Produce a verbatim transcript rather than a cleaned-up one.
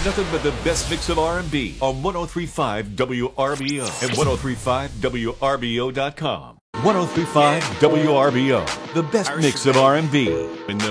Nothing but the best mix of R and B on one oh three point five W R B O and ten thirty-five W R B O dot com. ten thirty-five W R B O, the best mix of R and B in the